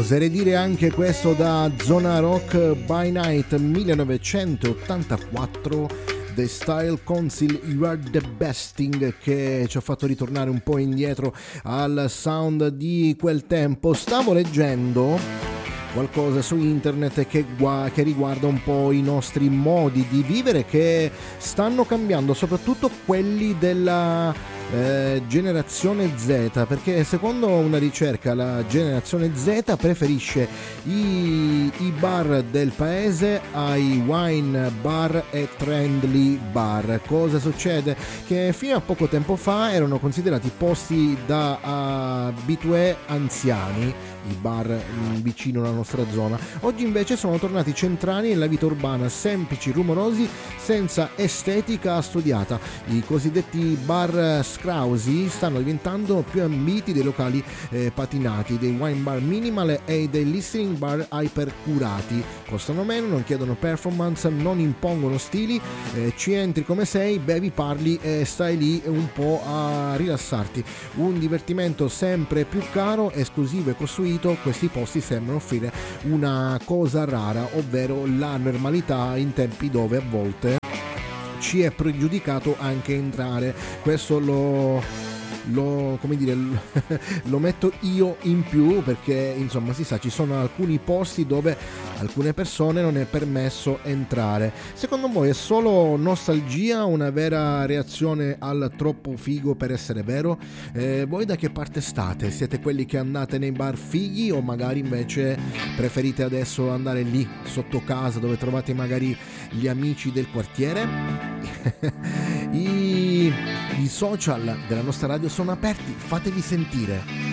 Oserei dire anche questo da Zona Rock by Night 1984, The Style Council, You Are The Best Thing, che ci ha fatto ritornare un po' indietro al sound di quel tempo. Stavo leggendo qualcosa su internet che riguarda un po' i nostri modi di vivere, che stanno cambiando, soprattutto quelli della generazione Z, perché secondo una ricerca la generazione Z preferisce i bar del paese ai wine bar e trendy bar. Cosa succede? Che fino a poco tempo fa erano considerati posti da abitué anziani, i bar vicino alla nostra zona. Oggi invece sono tornati centrali nella vita urbana, semplici, rumorosi, senza estetica studiata. I cosiddetti bar scrausi stanno diventando più ambiti dei locali patinati, dei wine bar minimal e dei listening bar hypercurati. Costano meno, non chiedono performance, non impongono stili, ci entri come sei, bevi, parli e stai lì un po' a rilassarti. Un divertimento sempre più caro, esclusivo e costruito. Questi posti sembrano offrire una cosa rara, ovvero la normalità in tempi dove a volte ci è pregiudicato anche entrare. Questo come dire, lo metto io in più, perché insomma si sa, ci sono alcuni posti dove alcune persone non è permesso entrare. Secondo voi è solo nostalgia, una vera reazione al troppo figo per essere vero? Voi da che parte state? Siete quelli che andate nei bar fighi, o magari invece preferite adesso andare lì sotto casa dove trovate magari gli amici del quartiere? I social della nostra radio sono aperti, fatevi sentire.